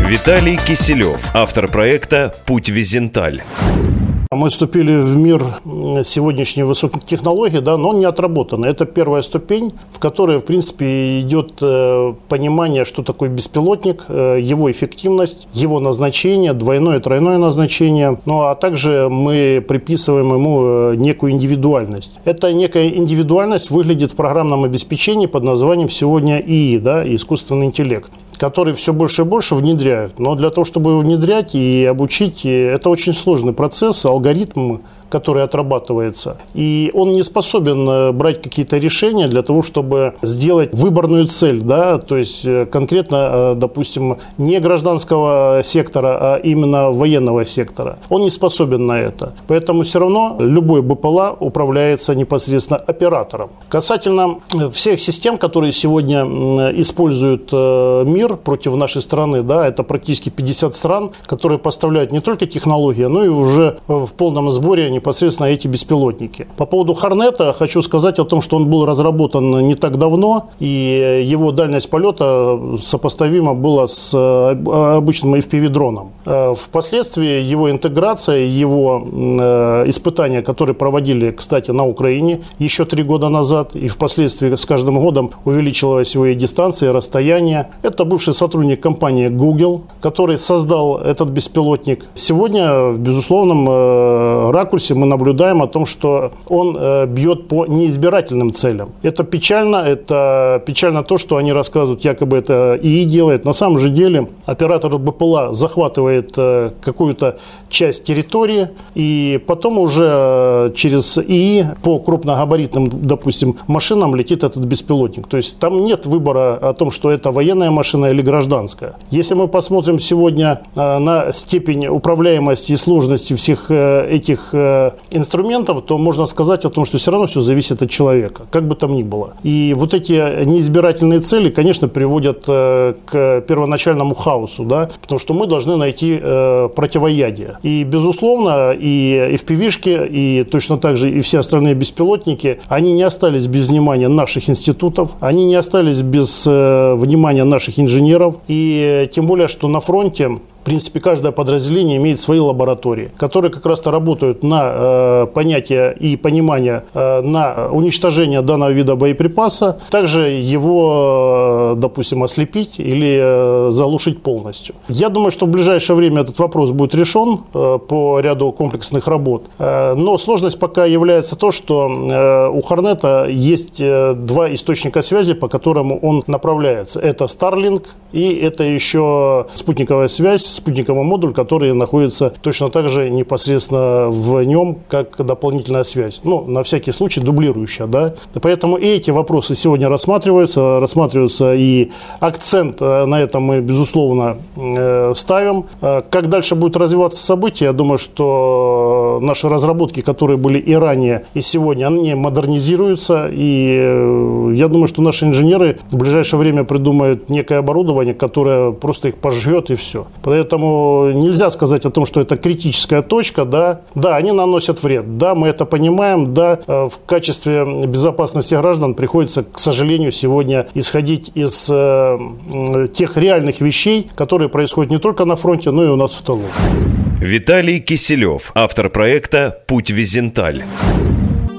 Виталий Киселев, автор проекта «Путь Визенталь». Мы вступили в мир сегодняшней высоких технологий, да, но он не отработан. Это первая ступень, в которой, в принципе, идет понимание, что такое беспилотник, его эффективность, его назначение, двойное и тройное назначение. Ну, а также мы приписываем ему некую индивидуальность. Эта некая индивидуальность выглядит в программном обеспечении под названием сегодня ИИ, да, искусственный интеллект, который все больше и больше внедряют. Но для того, чтобы его внедрять и обучить, это очень сложный процесс, алгоритм, который отрабатывается. И он не способен брать какие-то решения для того, чтобы сделать выборную цель, да, то есть конкретно, допустим, не гражданского сектора, а именно военного сектора. Он не способен на это. Поэтому все равно любой БПЛА управляется непосредственно оператором. Касательно всех систем, которые сегодня используют мир против нашей страны, да, это практически 50 стран, которые поставляют не только технологии, но и уже в полном сборе непосредственно эти беспилотники. По поводу Хорнета хочу сказать о том, что он был разработан не так давно, и его дальность полета сопоставима была с обычным FPV-дроном. Впоследствии его интеграция, его испытания, которые проводили, кстати, на Украине еще 3 года назад, и впоследствии с каждым годом увеличилась его и дистанция, и расстояние. Это бывший сотрудник компании Google, который создал этот беспилотник. Сегодня в безусловном ракурсе мы наблюдаем о том, что он бьет по неизбирательным целям. Это печально то, что они рассказывают, якобы это ИИ делает. На самом же деле оператор БПЛА захватывает какую-то часть территории, и потом уже через ИИ по крупногабаритным, допустим, машинам летит этот беспилотник. То есть там нет выбора о том, что это военная машина или гражданская. Если мы посмотрим сегодня на степень управляемости и сложности всех этих инструментов, то можно сказать о том, что все равно все зависит от человека, как бы там ни было. И вот эти неизбирательные цели, конечно, приводят к первоначальному хаосу, да, потому что мы должны найти противоядие. И, безусловно, и FPV-шки, и точно так же и все остальные беспилотники, они не остались без внимания наших институтов, они не остались без внимания наших инженеров, и тем более, что на фронте в принципе, каждое подразделение имеет свои лаборатории, которые как раз-то работают на понятие и понимание, на уничтожение данного вида боеприпаса, также его, допустим, ослепить или заглушить полностью. Я думаю, что в ближайшее время этот вопрос будет решен по ряду комплексных работ, но сложность пока является то, что у Хорнета есть 2 источника связи, по которому он направляется. Это Starlink и это еще спутниковая связь, спутниковый модуль, который находится точно так же непосредственно в нем, как дополнительная связь. Ну, на всякий случай дублирующая, да. Поэтому и эти вопросы сегодня рассматриваются, и акцент на этом мы, безусловно, ставим. Как дальше будут развиваться события, я думаю, что наши разработки, которые были и ранее, и сегодня, они модернизируются, и я думаю, что наши инженеры в ближайшее время придумают некое оборудование, которое просто их пожрет, и все. Поэтому нельзя сказать о том, что это критическая точка, да. Да, они наносят вред, да, мы это понимаем, да, в качестве безопасности граждан приходится, к сожалению, сегодня исходить из тех реальных вещей, которые происходят не только на фронте, но и у нас в тылу. Виталий Киселев, автор проекта «Путь Визенталь».